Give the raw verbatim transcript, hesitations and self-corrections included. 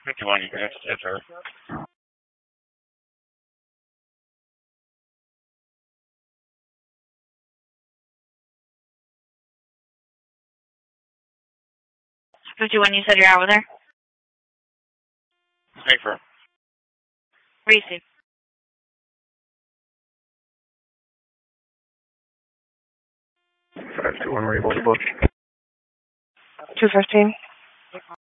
fifty-one, you can exit, sir. fifty-one, you said you're out with her? Safer. Receive. five two one, were you able to book? two fifteen.